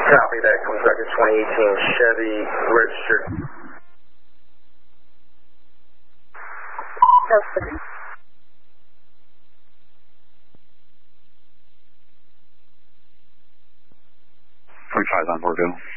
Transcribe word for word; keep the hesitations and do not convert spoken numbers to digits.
Copy that, Kentucky twenty eighteen Chevy registered. Okay. twenty-five on Bordeaux.